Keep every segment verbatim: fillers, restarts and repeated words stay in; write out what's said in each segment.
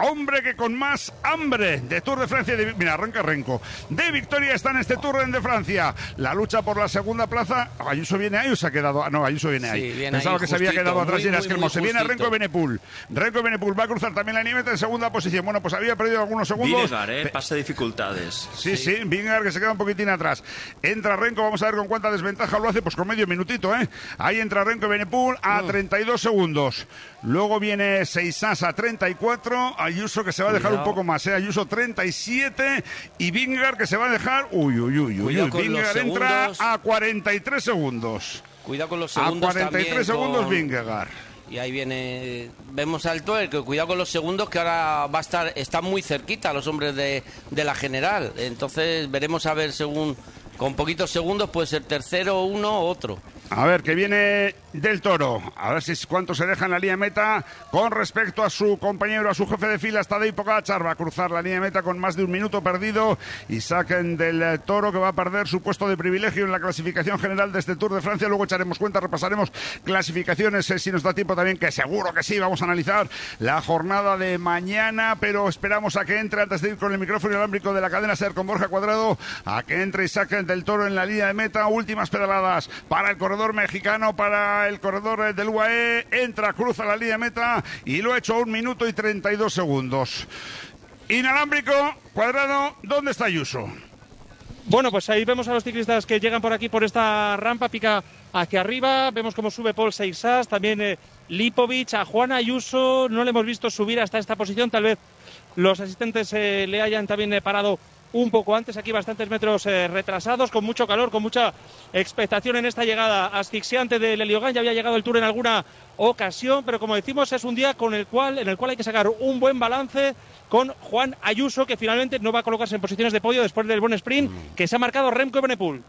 hombre que con más hambre de Tour de Francia, de, mira, arranca Renko, de victoria está en este Tour de Francia. La lucha por la segunda plaza, Ayuso viene ahí o se ha quedado, no, Ayuso viene ahí. Sí, viene Pensaba ahí que justito, se había quedado atrás muy, y era muy, Esquelmo. muy Se viene Renko Benepul. Renko Benepul va a cruzar también la nieve en segunda posición. Bueno, pues había perdido algunos segundos. Vingegaard, eh, pasa dificultades. Sí, sí, sí, Vingegaard que se queda un poquitín atrás. Entra Renko, vamos a ver con cuánta desventaja lo hace, pues con medio minutito, ¿eh? Ahí entra Renko Benepul a treinta y dos segundos. Luego viene Seisas a treinta y cuatro, Ayuso que se va a dejar Cuidado. un poco más, ¿eh? Ayuso treinta y siete y Vingegaard que se va a dejar, uy, uy, uy, uy, uy. Vingegaard entra a cuarenta y tres segundos. Cuidado con los A segundos cuarenta y tres también segundos con... Vingegaard. Y ahí viene, vemos al Tour, que cuidado con los segundos, que ahora va a estar, están muy cerquita los hombres de, de la general. Entonces veremos a ver según, con poquitos segundos puede ser tercero uno o otro. A ver, que viene del Toro. A ver si es cuánto se deja en la línea de meta con respecto a su compañero, a su jefe de fila, Tadej Pogačar. Va a cruzar la línea de meta con más de un minuto perdido y saquen del Toro, que va a perder su puesto de privilegio en la clasificación general de este Tour de Francia. Luego echaremos cuenta, repasaremos clasificaciones, eh, si nos da tiempo también, que seguro que sí. Vamos a analizar la jornada de mañana, pero esperamos a que entre, antes de ir con el micrófono inalámbrico de la cadena SER con Borja Cuadrado, a que entre y saquen del Toro en la línea de meta. Últimas pedaladas para el corredor mexicano, para el corredor del U A E. Entra, cruza la línea de meta y lo ha hecho a un minuto y treinta y dos segundos. Inalámbrico, Cuadrado, ¿dónde está Ayuso? Bueno, pues ahí vemos a los ciclistas que llegan por aquí, por esta rampa, pica hacia arriba. Vemos cómo sube Paul Seisas, también eh, Lipovic, a Juan Ayuso. No le hemos visto subir hasta esta posición. Tal vez los asistentes eh, le hayan también eh, parado un poco antes, aquí bastantes metros eh, retrasados, con mucho calor, con mucha expectación en esta llegada asfixiante de Leliogan. Ya había llegado el Tour en alguna ocasión, pero como decimos, es un día con el cual, en el cual hay que sacar un buen balance con Juan Ayuso, que finalmente no va a colocarse en posiciones de podio después del buen sprint que se ha marcado Remco Evenepoel.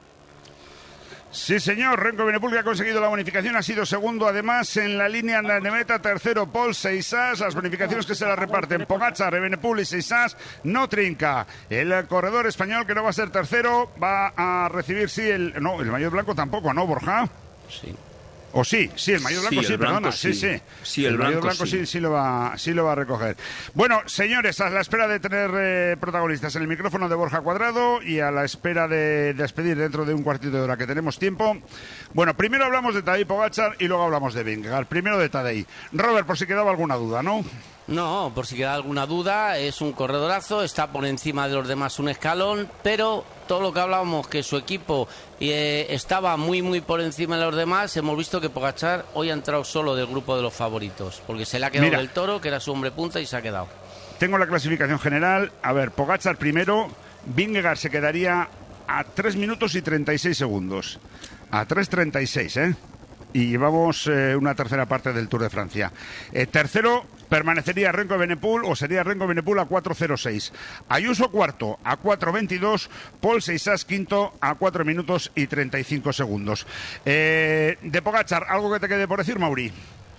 Sí, señor, Remco Evenepoel, que ha conseguido la bonificación, ha sido segundo además en la línea de meta, tercero Paul Seisas. Las bonificaciones que se las reparten Pogačar, Evenepoel y Seisas no trinca. El corredor español, que no va a ser tercero, va a recibir, sí, el no, el maillot blanco tampoco, ¿no, Borja? Sí. O sí, sí, el maillot blanco sí, sí perdona, sí, sí. Sí, el, el maillot blanco sí. sí, sí, lo va, sí lo va a recoger. Bueno, señores, a la espera de tener eh, protagonistas en el micrófono de Borja Cuadrado y a la espera de, de despedir dentro de un cuartito de hora que tenemos tiempo. Bueno, primero hablamos de Tadej Pogačar y luego hablamos de Vingegaard. Primero de Tadej. Robert, por si quedaba alguna duda, ¿no? No, por si queda alguna duda, es un corredorazo, está por encima de los demás un escalón, pero todo lo que hablábamos, que su equipo eh, estaba muy, muy por encima de los demás, hemos visto que Pogačar hoy ha entrado solo del grupo de los favoritos, porque se le ha quedado Mira, del Toro, que era su hombre punta, y se ha quedado. Tengo la clasificación general. A ver, Pogačar primero, Vingegaard se quedaría a tres minutos y treinta y seis segundos. A tres treinta y seis, ¿eh? Y llevamos eh, una tercera parte del Tour de Francia. Eh, tercero permanecería Remco Evenepoel, o sería Remco Evenepoel a cuatro cero seis. Ayuso cuarto a cuatro veintidós. Paul Seisas quinto a cuatro minutos y treinta y cinco segundos. Eh, de Pogačar, ¿algo que te quede por decir, Mauri?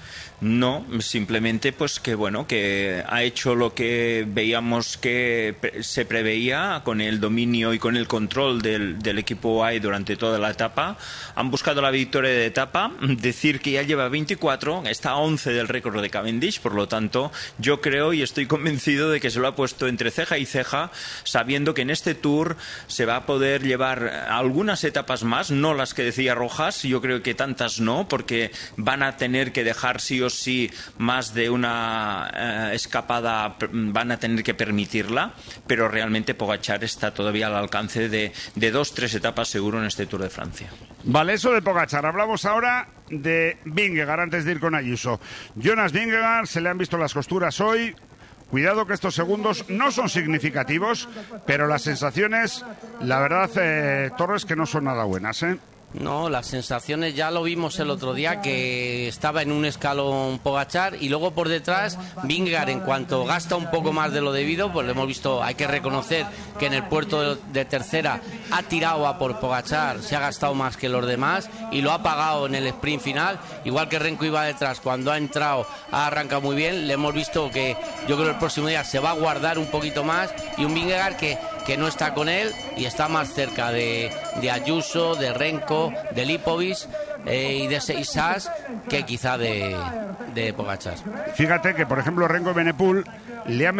No, simplemente pues que bueno, que ha hecho lo que veíamos que se preveía con el dominio y con el control del, del equipo U A E durante toda la etapa. Han buscado la victoria de etapa, decir que ya lleva veinticuatro, está a once del récord de Cavendish, por lo tanto yo creo y estoy convencido de que se lo ha puesto entre ceja y ceja, sabiendo que en este Tour se va a poder llevar algunas etapas más, no las que decía Rojas, yo creo que tantas no, porque van a tener que dejar sí o sí más de una eh, escapada, van a tener que permitirla, pero realmente Pogačar está todavía al alcance de, de dos, tres etapas seguro en este Tour de Francia. Vale, eso de Pogačar. Hablamos ahora de Vingegaard antes de ir con Ayuso. Jonas Vingegaard, se le han visto las costuras hoy. Cuidado que estos segundos no son significativos, pero las sensaciones, la verdad, eh, Torres, que no son nada buenas, ¿eh? No, las sensaciones ya lo vimos el otro día, que estaba en un escalón Pogačar y luego por detrás Vingegaard, en cuanto gasta un poco más de lo debido, pues lo hemos visto, hay que reconocer que en el puerto de, de tercera ha tirado a por Pogačar, se ha gastado más que los demás y lo ha pagado en el sprint final, igual que Remco iba detrás, cuando ha entrado ha arrancado muy bien, le hemos visto que yo creo que el próximo día se va a guardar un poquito más, y un Vingegaard que, que no está con él y está más cerca de, de Ayuso, de Renko, de Lipovic eh, y de Seisas que quizá de, de Pogačar. Fíjate que, por ejemplo, Remco Evenepoel le ha